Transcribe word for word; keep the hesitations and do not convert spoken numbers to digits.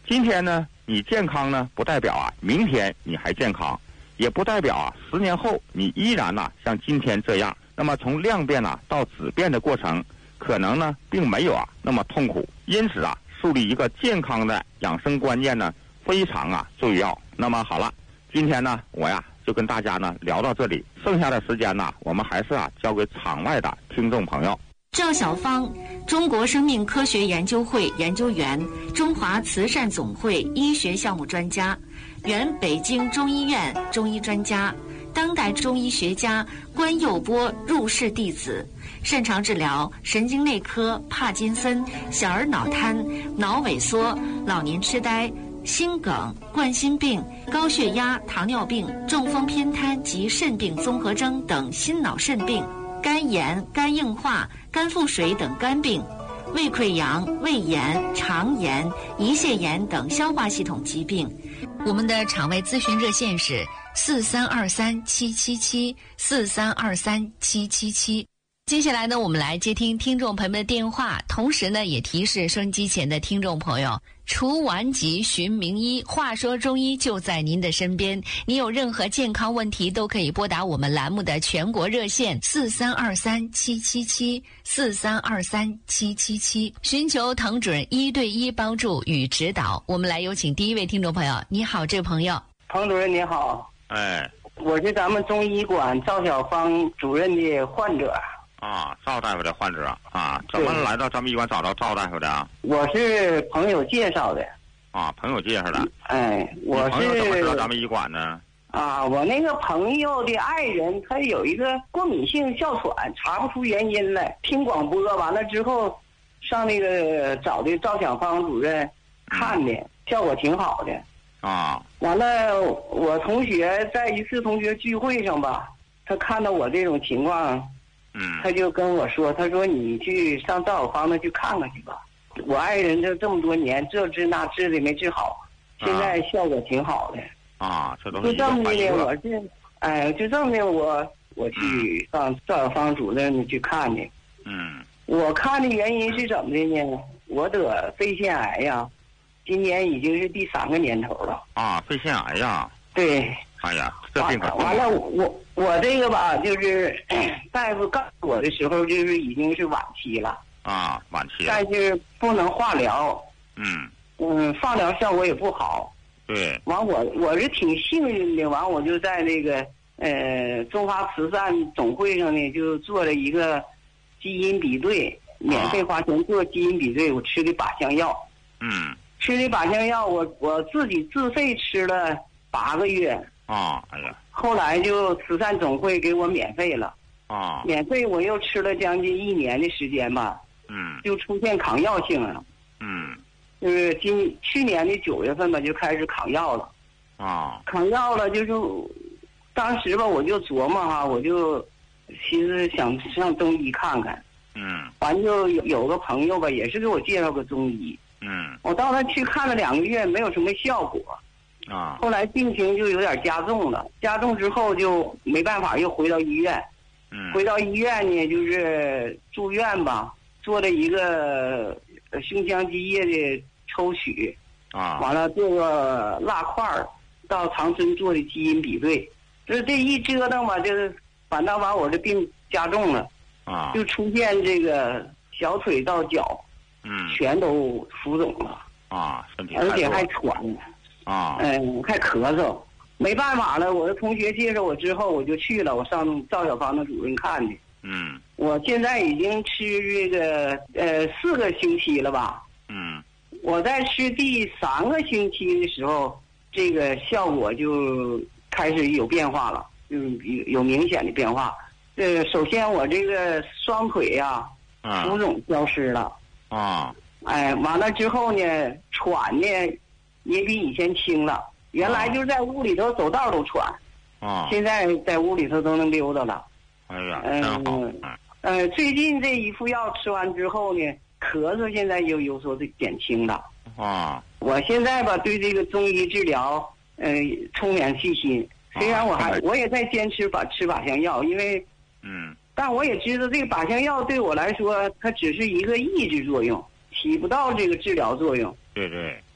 今天呢你健康呢，不代表啊明天你还健康，也不代表啊十年后你依然呐、啊、像今天这样。那么从量变啊到质变的过程，可能呢并没有啊那么痛苦。因此啊，树立一个健康的养生观念呢非常啊重要。那么好了，今天呢我呀就跟大家呢聊到这里，剩下的时间呢我们还是啊交给场外的听众朋友。 赵小芳，中国生命科学研究会研究员，中华慈善总会医学项目专家，原北京中医院中医专家，当代中医学家关佑波入室弟子，擅长治疗神经内科、帕金森、小儿脑瘫、脑萎缩、老年痴呆、心梗、冠心病、高血压、糖尿病、中风偏瘫及肾病综合征等心脑肾病、肝炎、肝硬化、肝腹水等肝病、胃溃疡、胃炎、肠炎、胰腺炎等消化系统疾病。我们的场外咨询热线是四三二三七七七四三二三七七七。接下来呢，我们来接听听众朋友们的电话，同时呢，也提示收音机前的听众朋友，除顽疾寻名医，话说中医就在您的身边。你有任何健康问题，都可以拨打我们栏目的全国热线四三二三七七七四三二三七七七，寻求滕主任一对一帮助与指导。我们来有请第一位听众朋友。你好，这位朋友。 滕主任你好。 哎， 我是咱们中医馆赵小芳主任的患者。 啊，赵大夫的患者啊，怎么来到咱们医馆找到赵大夫的啊？ 我是朋友介绍的。 啊，朋友介绍的。 哎，我是。 朋友怎么知道咱们医馆呢？ 啊，我那个朋友的爱人，他有一个过敏性哮喘，查不出原因来。听广播完了之后，上那个找的赵小芳主任看的，嗯、效果挺好的。 啊。 完了，我同学在一次同学聚会上吧，他看到我这种情况。 嗯， 他就跟我说，他说你去上赵小芳那去看看去吧。我爱人这这么多年这治那治的没治好，现在效果挺好的。 啊，这都是就这么的，我这哎，就这么的，我我去上赵小芳主任去看的。 嗯， 我看的原因是怎么的呢？我得肺腺癌呀，今年已经是第三个年头了。 啊，肺腺癌呀。 对。 哎呀，这病可完了，我我这个吧，就是大夫告诉我的时候，就是已经是晚期了啊，晚期了。 但是不能化疗， 嗯嗯，放疗效果也不好。 对。 完我我是挺幸运的，完我就在那个呃中华慈善总会上呢，就做了一个基因比对，免费花钱做基因比对，我吃的靶向药。 嗯。 吃的靶向药，我我自己自费吃了八个月。 啊，哎呀！ 后来就慈善总会给我免费了， 啊， 免费我又吃了将近一年的时间吧， 嗯， 就出现抗药性了， 嗯， 就是今去年的九月份吧就开始抗药了， 啊， 抗药了就是，当时吧我就琢磨哈，我就寻思想上中医看看， 嗯， 完就有有个朋友吧也是给我介绍个中医， 嗯， 我到那去看了两个月没有什么效果。 啊， 后来病情就有点加重了，加重之后就没办法，又回到医院。 嗯， 回到医院呢，就是住院吧，做了一个胸腔积液的抽取， 啊， 完了做个蜡块儿，到长春做的基因比对，就是这一折腾吧，就是反倒把我的病加重了， 啊， 就出现这个小腿到脚， 嗯， 全都浮肿了， 啊，身体而且还喘。 啊， 嗯，还咳嗽，没办法了。我的同学介绍我之后，我就去了，我上赵小芳的主任看的。 嗯， 我现在已经吃这个呃四个星期了吧？ 嗯， 我在吃第三个星期的时候，这个效果就开始有变化了，就是有有明显的变化。呃，首先我这个双腿呀、啊，浮肿消失了。 啊， 哎，完了之后呢，喘呢。也比以前轻了，原来就在屋里头走道都喘， 啊， 现在在屋里头都能溜达了。 哎呀，真好。 嗯，呃，最近这一副药吃完之后呢，咳嗽现在又有所的减轻了。 啊， 我现在吧对这个中医治疗，呃，充满信心。虽然我还、啊、我也在坚持把吃靶向药，因为， 嗯， 但我也知道这个靶向药对我来说，它只是一个抑制作用，起不到这个治疗作用。 对对。